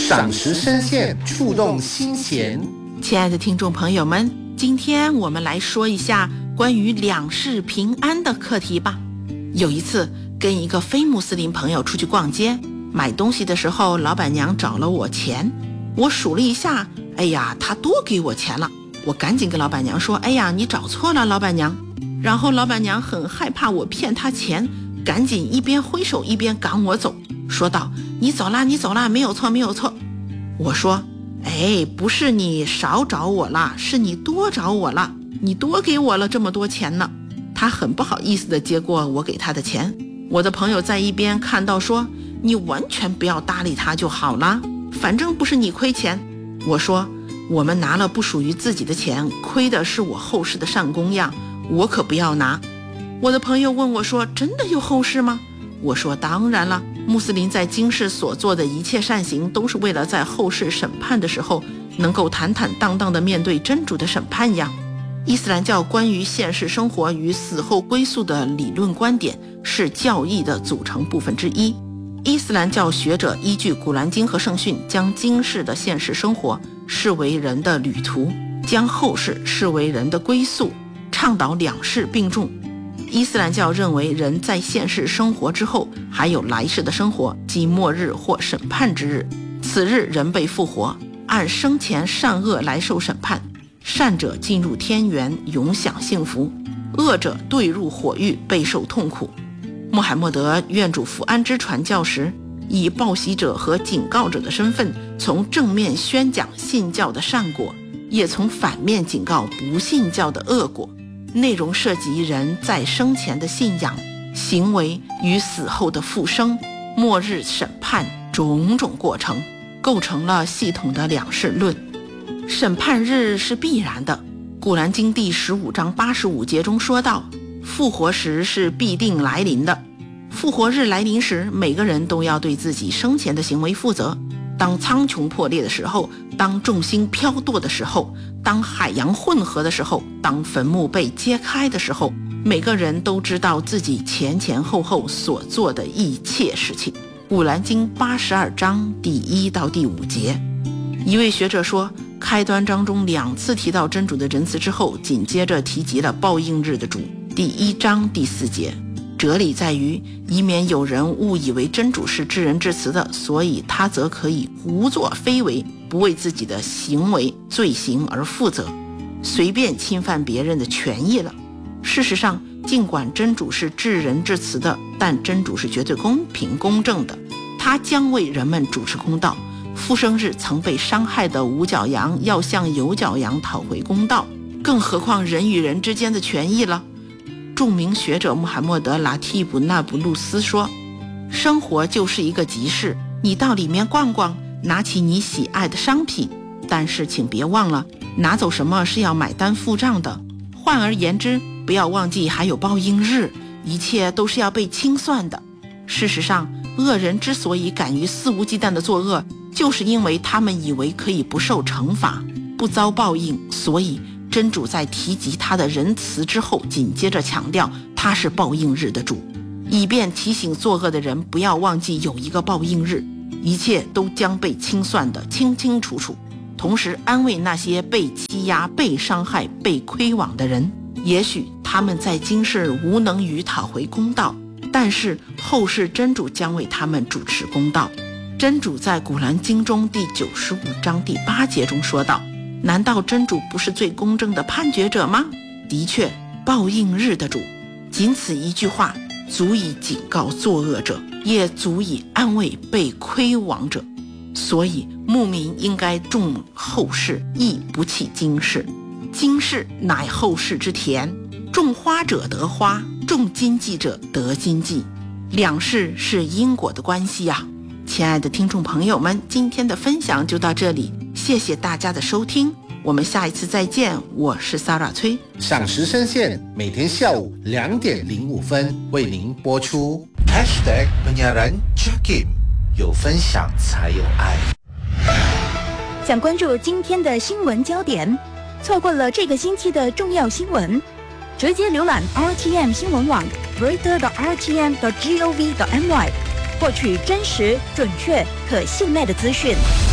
赏识深陷，触动心弦。 亲爱的听众朋友们，今天我们来说一下关于两世平安的课题吧。有一次跟一个非穆斯林朋友出去逛街，买东西的时候，老板娘找了我钱，我数了一下，哎呀，她多给我钱了。我赶紧跟老板娘说，哎呀，你找错了，老板娘。然后老板娘很害怕我骗她钱，赶紧一边挥手一边赶我走，说道，你走啦，你走啦，没有错，没有错。我说，哎，不是你少找我了，是你多找我了，你多给我了这么多钱呢。他很不好意思地接过我给他的钱。我的朋友在一边看到说，你完全不要搭理他就好了，反正不是你亏钱。我说，我们拿了不属于自己的钱，亏的是我后世的善功呀，我可不要拿。我的朋友问我说，真的有后世吗？我说，当然了，穆斯林在今世所做的一切善行，都是为了在后世审判的时候能够坦坦荡荡地面对真主的审判呀。伊斯兰教关于现世生活与死后归宿的理论观点是教义的组成部分之一。伊斯兰教学者依据古兰经和圣训，将今世的现实生活视为人的旅途，将后世视为人的归宿，倡导两世并重。伊斯兰教认为人在现世生活之后还有来世的生活，即末日或审判之日。此日人被复活，按生前善恶来受审判，善者进入天园永享幸福，恶者堕入火狱备受痛苦。穆罕默德愿主福安之传教时，以报喜者和警告者的身份，从正面宣讲信教的善果，也从反面警告不信教的恶果。内容涉及人在生前的信仰、行为与死后的复生、末日审判种种过程，构成了系统的两世论。审判日是必然的，古兰经第15章85节中说道，复活时是必定来临的。复活日来临时，每个人都要对自己生前的行为负责。当苍穹破裂的时候，当众星飘堕的时候，当海洋混合的时候，当坟墓被揭开的时候，每个人都知道自己前前后后所做的一切事情。古兰经82章第1到第5节。一位学者说，开端章中2次提到真主的仁慈之后，紧接着提及了报应日的主，第1章第4节。哲理在于，以免有人误以为真主是至仁至慈的，所以他则可以胡作非为，不为自己的行为罪行而负责，随便侵犯别人的权益了。事实上，尽管真主是至仁至慈的，但真主是绝对公平公正的，他将为人们主持公道。复生日曾被伤害的五角羊要向有角羊讨回公道，更何况人与人之间的权益了。著名学者穆罕默德·拉蒂布·纳布路斯说，生活就是一个集市，你到里面逛逛，拿起你喜爱的商品，但是请别忘了，拿走什么是要买单付账的。换而言之，不要忘记还有报应日，一切都是要被清算的。事实上，恶人之所以敢于肆无忌惮的作恶，就是因为他们以为可以不受惩罚，不遭报应，所以真主在提及他的仁慈之后，紧接着强调他是报应日的主，以便提醒作恶的人不要忘记有一个报应日，一切都将被清算得清清楚楚。同时安慰那些被欺压、被伤害、被亏枉的人，也许他们在今世无能于讨回公道，但是后世真主将为他们主持公道。真主在古兰经中第95章第8节中说道，难道真主不是最公正的判决者吗？的确，报应日的主，仅此一句话足以警告作恶者，也足以安慰被亏枉者。所以牧民应该重后世，亦不弃今世。今世乃后世之田，种花者得花，种经济者得经济，两世是因果的关系呀。亲爱的听众朋友们，今天的分享就到这里，谢谢大家的收听，我们下一次再见。我是 Sarah 崔， 赏识深陷，每天下午2点05分为您播出。 #penyiaran Jakim， 有分享才有爱。 想关注今天的新闻焦点，错过了这个星期的重要新闻，直接浏览 RTM 新闻网 reader.rtm.gov.my， 获取真实、准确、可信赖的资讯。